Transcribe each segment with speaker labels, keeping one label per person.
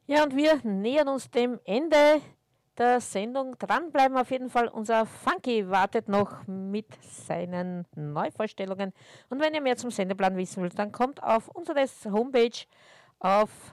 Speaker 1: Ja, und wir nähern uns dem Ende der Sendung. Dranbleiben auf jeden Fall. Unser Funky wartet noch mit seinen Neuvorstellungen. Und wenn ihr mehr zum Sendeplan wissen wollt, dann kommt auf unsere Homepage auf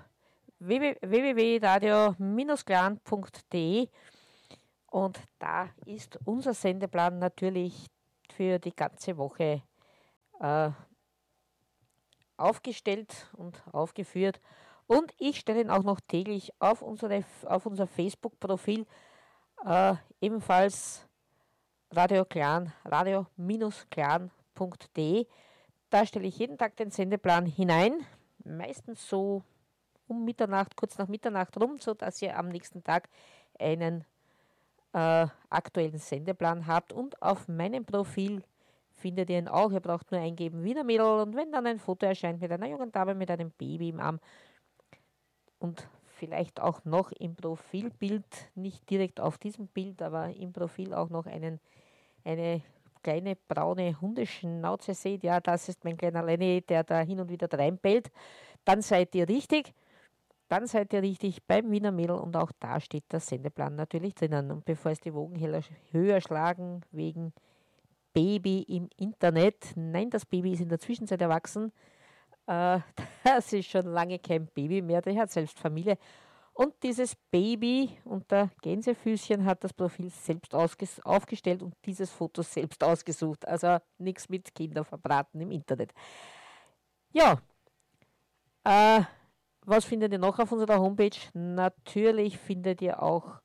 Speaker 1: www.radio-clan.de und da ist unser Sendeplan natürlich für die ganze Woche äh, aufgestellt und aufgeführt. Und ich stelle ihn auch noch täglich auf unser Facebook-Profil, ebenfalls Radio Clan, radio-clan.de. Da stelle ich jeden Tag den Sendeplan hinein, meistens so um Mitternacht, kurz nach Mitternacht rum, sodass ihr am nächsten Tag einen aktuellen Sendeplan habt. Und auf meinem Profil findet ihr ihn auch. Ihr braucht nur eingeben Wiener Mädel und wenn dann ein Foto erscheint mit einer jungen Dame mit einem Baby im Arm und vielleicht auch noch im Profilbild, nicht direkt auf diesem Bild, aber im Profil auch noch eine kleine braune Hundeschnauze seht, ja, das ist mein kleiner Lenny, der da hin und wieder reinbellt, dann seid ihr richtig. Dann seid ihr richtig beim Wiener Mädel und auch da steht der Sendeplan natürlich drinnen. Und bevor es die Wogen höher schlagen wegen Baby im Internet, nein, das Baby ist in der Zwischenzeit erwachsen. Das ist schon lange kein Baby mehr, der hat selbst Familie. Und dieses Baby unter Gänsefüßchen hat das Profil selbst aufgestellt und dieses Foto selbst ausgesucht. Also nichts mit Kinder verbraten im Internet. Ja, was findet ihr noch auf unserer Homepage? Natürlich findet ihr auch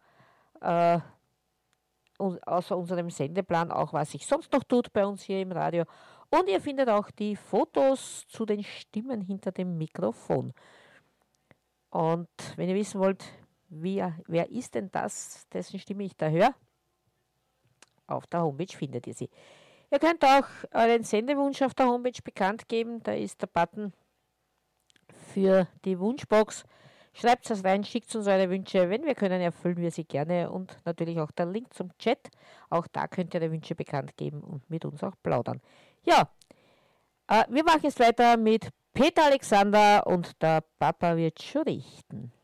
Speaker 1: außer unserem Sendeplan auch, was sich sonst noch tut bei uns hier im Radio. Und ihr findet auch die Fotos zu den Stimmen hinter dem Mikrofon. Und wenn ihr wissen wollt, wer ist denn das, dessen Stimme ich da höre, auf der Homepage findet ihr sie. Ihr könnt auch euren Sendewunsch auf der Homepage bekannt geben. Da ist der Button für die Wunschbox. Schreibt es rein, schickt uns eure Wünsche. Wenn wir können, erfüllen wir sie gerne. Und natürlich auch der Link zum Chat. Auch da könnt ihr eure Wünsche bekannt geben und mit uns auch plaudern. Ja, wir machen jetzt weiter mit Peter Alexander und der Papa wird schon richten.